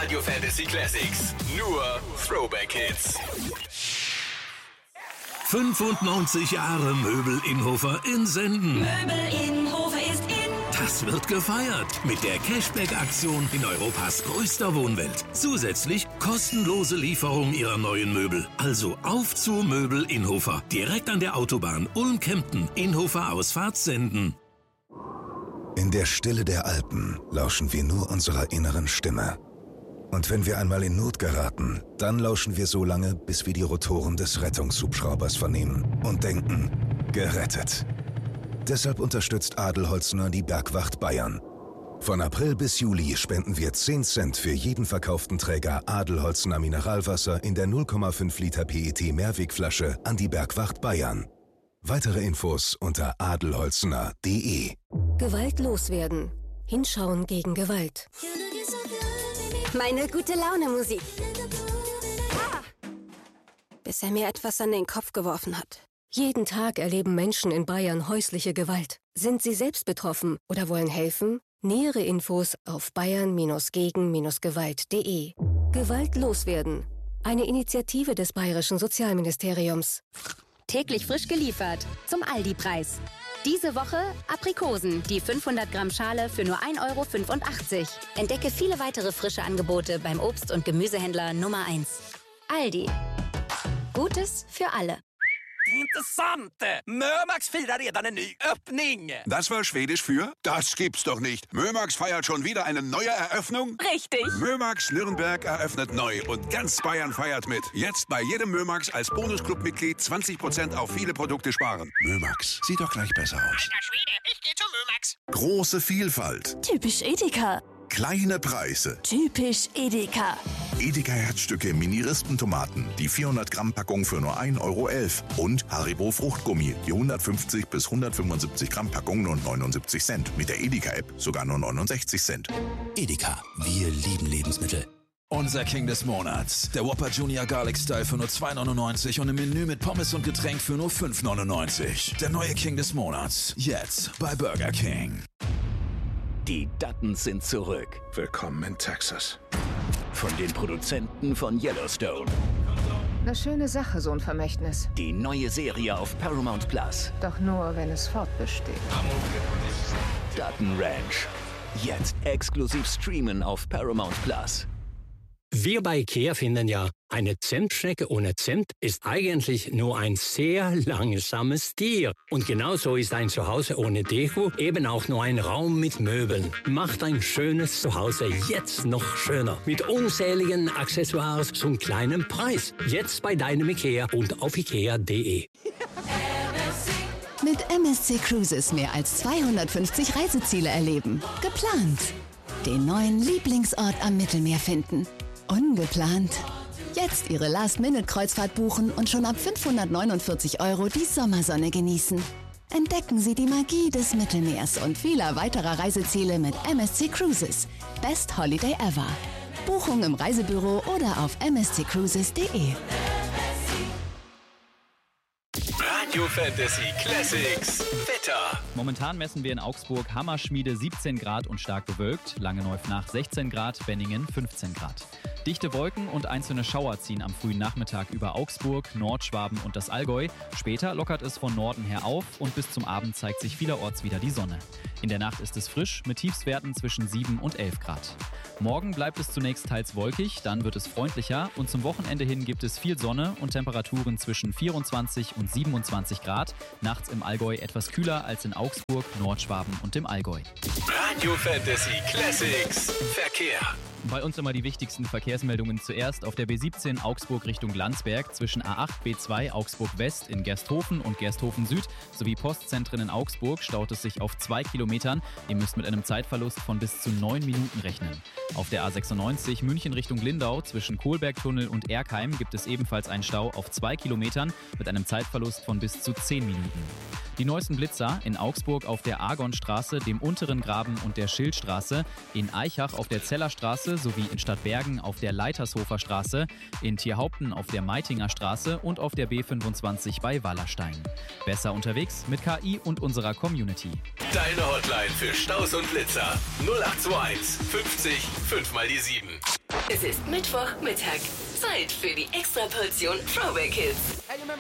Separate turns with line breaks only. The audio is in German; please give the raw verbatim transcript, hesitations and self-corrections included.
Radio Fantasy Classics. Nur Throwback-Hits.
fünfundneunzig Jahre Möbel Innhofer in Senden.
Möbel Innhofer ist in.
Das wird gefeiert mit der Cashback-Aktion in Europas größter Wohnwelt. Zusätzlich kostenlose Lieferung Ihrer neuen Möbel. Also auf zu Möbel Innhofer. Direkt an der Autobahn Ulm-Kempten. Innhofer Ausfahrt Senden.
In der Stille der Alpen lauschen wir nur unserer inneren Stimme. Und wenn wir einmal in Not geraten, dann lauschen wir so lange, bis wir die Rotoren des Rettungshubschraubers vernehmen und denken, gerettet. Deshalb unterstützt Adelholzner die Bergwacht Bayern. Von April bis Juli spenden wir zehn Cent für jeden verkauften Träger Adelholzner Mineralwasser in der null Komma fünf Liter P E T Mehrwegflasche an die Bergwacht Bayern. Weitere Infos unter adelholzner punkt de.
Gewalt loswerden. Hinschauen gegen Gewalt. Meine Gute-Laune-Musik. Ah. Bis er mir etwas an den Kopf geworfen hat. Jeden Tag erleben Menschen in Bayern häusliche Gewalt. Sind Sie selbst betroffen oder wollen helfen? Nähere Infos auf bayern gegen gewalt punkt de. Gewalt loswerden. Eine Initiative des Bayerischen Sozialministeriums.
Täglich frisch geliefert. Zum Aldi-Preis. Diese Woche Aprikosen, die fünfhundert Gramm Schale für nur ein Euro fünfundachtzig. Entdecke viele weitere frische Angebote beim Obst- und Gemüsehändler Nummer eins. Aldi. Gutes für alle.
Intressant! Mömax firar redan en ny öppning.
Das war Schwedisch für? Das gibt's doch nicht. Mömax feiert schon wieder eine neue Eröffnung?
Richtig.
Mömax Nürnberg eröffnet neu und ganz Bayern feiert mit. Jetzt bei jedem Mömax als Bonusclub-Mitglied zwanzig Prozent auf viele Produkte sparen. Mömax, sieht doch gleich besser aus.
Alter Schwede, ich geh zu Mömax.
Große Vielfalt.
Typisch Edeka.
Kleine Preise.
Typisch Edeka.
Edeka Herzstücke Mini-Rispentomaten, die vierhundert Gramm Packung für nur ein Euro elf. Und Haribo Fruchtgummi, die hundertfünfzig bis hundertfünfundsiebzig Gramm Packung nur neunundsiebzig Cent. Mit der Edeka-App sogar nur neunundsechzig Cent.
Edeka, wir lieben Lebensmittel. Unser King des Monats. Der Whopper Junior Garlic Style für nur zwei neunundneunzig und im Menü mit Pommes und Getränk für nur fünf neunundneunzig. Der neue King des Monats. Jetzt bei Burger King.
Die Duttons sind zurück.
Willkommen in Texas.
Von den Produzenten von Yellowstone.
Eine schöne Sache, so ein Vermächtnis.
Die neue Serie auf Paramount Plus.
Doch nur, wenn es fortbesteht.
Dutton Ranch. Jetzt exklusiv streamen auf Paramount Plus.
Wir bei IKEA finden ja, eine Zentschnecke ohne Zimt ist eigentlich nur ein sehr langsames Tier. Und genauso ist ein Zuhause ohne Deko eben auch nur ein Raum mit Möbeln. Macht ein schönes Zuhause jetzt noch schöner. Mit unzähligen Accessoires zum kleinen Preis. Jetzt bei deinem IKEA und auf ikea punkt de.
Mit M S C Cruises mehr als zweihundertfünfzig Reiseziele erleben. Geplant. Den neuen Lieblingsort am Mittelmeer finden. Ungeplant. Jetzt Ihre Last-Minute-Kreuzfahrt buchen und schon ab fünfhundertneunundvierzig Euro die Sommersonne genießen. Entdecken Sie die Magie des Mittelmeers und vieler weiterer Reiseziele mit M S C Cruises. Best Holiday ever. Buchung im Reisebüro oder auf m s c cruises punkt de.
Radio Fantasy Classics Wetter.
Momentan messen wir in Augsburg Hammerschmiede siebzehn Grad und stark bewölkt, Langenneuf-Nach sechzehn Grad, Benningen fünfzehn Grad. Dichte Wolken und einzelne Schauer ziehen am frühen Nachmittag über Augsburg, Nordschwaben und das Allgäu. Später lockert es von Norden her auf und bis zum Abend zeigt sich vielerorts wieder die Sonne. In der Nacht ist es frisch mit Tiefstwerten zwischen sieben und elf Grad. Morgen bleibt es zunächst teils wolkig, dann wird es freundlicher und zum Wochenende hin gibt es viel Sonne und Temperaturen zwischen vierundzwanzig und siebenundzwanzig Grad. Nachts im Allgäu etwas kühler als in Augsburg, Nordschwaben und dem Allgäu.
Radio Fantasy Classics Verkehr.
Bei uns immer die wichtigsten Verkehrsmeldungen zuerst auf der B siebzehn Augsburg Richtung Landsberg zwischen A acht B zwei Augsburg West in Gersthofen und Gersthofen Süd sowie Postzentren in Augsburg staut es sich auf zwei Kilometern. Ihr müsst mit einem Zeitverlust von bis zu neun Minuten rechnen. Auf der A sechsundneunzig München Richtung Lindau zwischen Kohlbergtunnel und Erkheim gibt es ebenfalls einen Stau auf zwei Kilometern mit einem Zeitverlust von bis zu zehn Minuten. Die neuesten Blitzer in Augsburg auf der Argonstraße, dem Unteren Graben und der Schildstraße, in Aichach auf der Zellerstraße sowie in Stadtbergen auf der Leitershofer Straße, in Tierhaupten auf der Meitinger Straße und auf der B fünfundzwanzig bei Wallerstein. Besser unterwegs mit K I und unserer Community.
Deine Hotline für Staus und Blitzer null acht zwei eins fünfzig fünf mal die sieben.
Es ist Mittwochmittag. Zeit für die Extraportion Throwback Hits.